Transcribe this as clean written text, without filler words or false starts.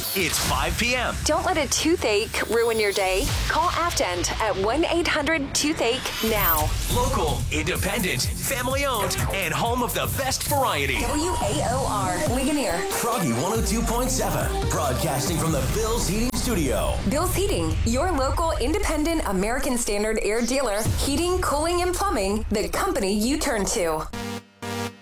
It's 5 p.m. Don't let a toothache ruin your day. Call Aftend at 1-800-TOOTHACHE now. Local, independent, family-owned, and home of the best variety. WAOR, Ligonier. Froggy 102.7, broadcasting from the Bill's Heating Studio. Bill's Heating, your local independent American Standard air dealer. Heating, cooling, and plumbing, the company you turn to.